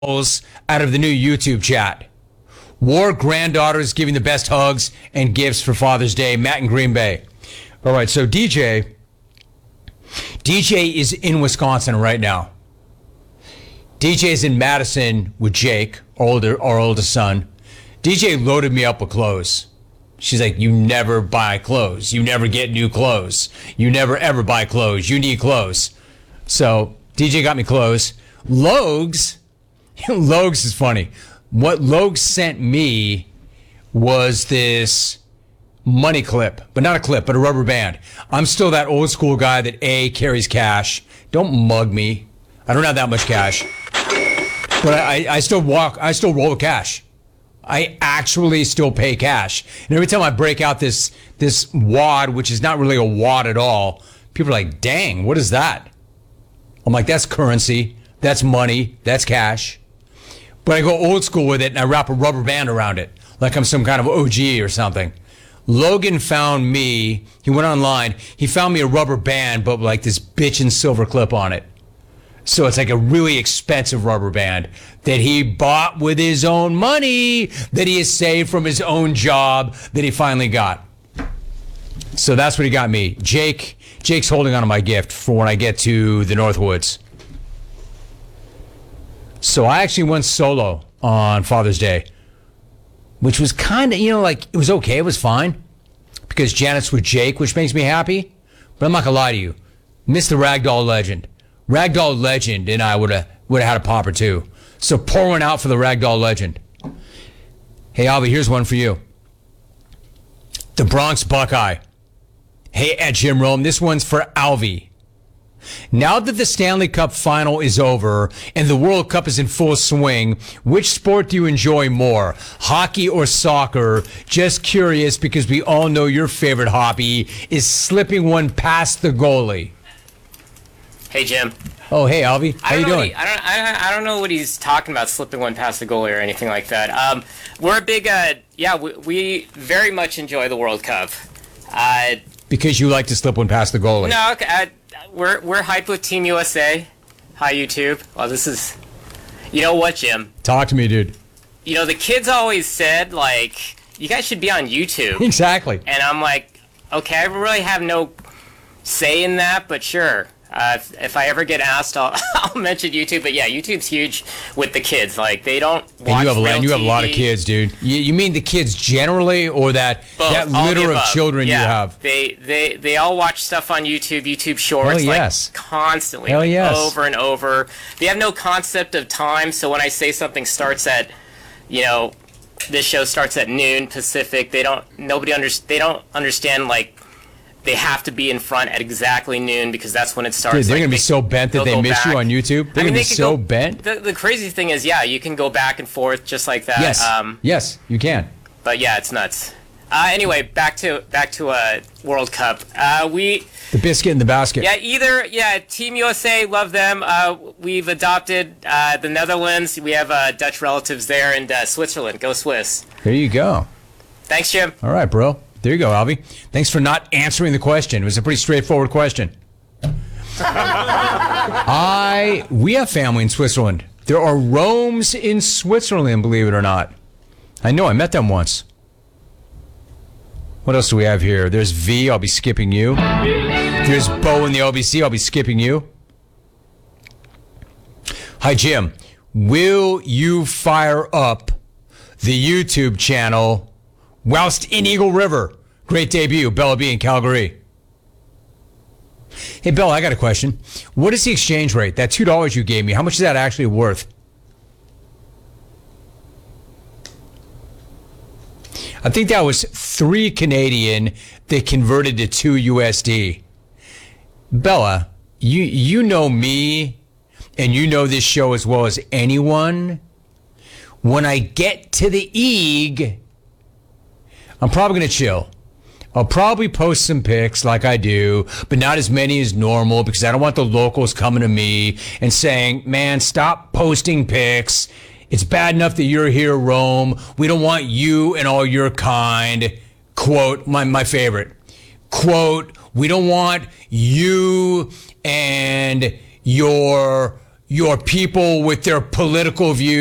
out of the new YouTube chat. War granddaughters giving the best hugs and gifts for Father's Day. Matt in Green Bay. All right, so DJ is in Wisconsin right now. DJ is in Madison with Jake, our oldest son. DJ loaded me up with clothes. She's like, you never buy clothes. You never get new clothes. You never ever buy clothes. You need clothes. So DJ got me clothes. Logs is funny. What Logs sent me was this money clip, but not a clip, but a rubber band. I'm still that old school guy that carries cash. Don't mug me. I don't have that much cash, but I still roll with cash. I actually still pay cash. And every time I break out this wad, which is not really a wad at all, people are like, dang, what is that? I'm like, that's currency. That's money. That's cash. But I go old school with it and I wrap a rubber band around it like I'm some kind of OG or something. Logan found me. He went online. He found me a rubber band, but like this bitchin' silver clip on it. So it's like a really expensive rubber band that he bought with his own money that he has saved from his own job that he finally got. So that's what he got me. Jake's holding on to my gift for when I get to the Northwoods. So I actually went solo on Father's Day, which was kind of, like, it was okay. It was fine because Janet's with Jake, which makes me happy. But I'm not going to lie to you. Miss the Ragdoll Legend. Ragdoll Legend and I would have had a pop or two. So pour one out for the Ragdoll Legend. Hey, Alvy, here's one for you. The Bronx Buckeye. Hey, at Jim Rome, this one's for Alvy. Now that the Stanley Cup final is over and the World Cup is in full swing, which sport do you enjoy more, hockey or soccer? Just curious because we all know your favorite hobby is slipping one past the goalie. Hey, Jim. Oh, hey, Alvy. How you doing? I don't know what he's talking about, slipping one past the goalie or anything like that. We're a big, we very much enjoy the World Cup. Because you like to slip one past the goalie. No, okay. We're hyped with Team USA. Hi, YouTube. Well, this is... You know what, Jim? Talk to me, dude. The kids always said, like, you guys should be on YouTube. Exactly. And I'm like, okay, I really have no say in that, but sure. If I ever get asked, I'll mention YouTube. But yeah, YouTube's huge with the kids. Like, they don't watch real TV. You have a lot of kids, dude. You mean the kids generally, or that litter of children you have? They all watch stuff on YouTube, YouTube Shorts, like constantly, over and over. They have no concept of time. So when I say something starts at, this show starts at noon Pacific, they don't understand, like, they have to be in front at exactly noon because that's when it starts. Dude, they're going to be so bent that they miss you on YouTube. They're going to be so bent. The crazy thing is, you can go back and forth just like that. Yes, yes, you can. But yeah, it's nuts. Anyway, back to World Cup. The biscuit in the basket. Team USA, love them. We've adopted the Netherlands. We have Dutch relatives there, and Switzerland. Go Swiss. There you go. Thanks, Jim. All right, bro. There you go, Alvy. Thanks for not answering the question. It was a pretty straightforward question. We have family in Switzerland. There are Romes in Switzerland, believe it or not. I know, I met them once. What else do we have here? There's V, I'll be skipping you. There's Bo in the OBC, I'll be skipping you. Hi, Jim. Will you fire up the YouTube channel whilst in Eagle River? Great debut, Bella B in Calgary. Hey, Bella, I got a question. What is the exchange rate? That $2 you gave me, how much is that actually worth? I think that was 3 Canadian that converted to 2 USD. Bella, you know me, and you know this show as well as anyone. When I get to the Eag, I'm probably going to chill. I'll probably post some pics like I do, but not as many as normal because I don't want the locals coming to me and saying, man, stop posting pics. It's bad enough that you're here, Rome. We don't want you and all your kind. Quote, my favorite. Quote, we don't want you and your your people with their political views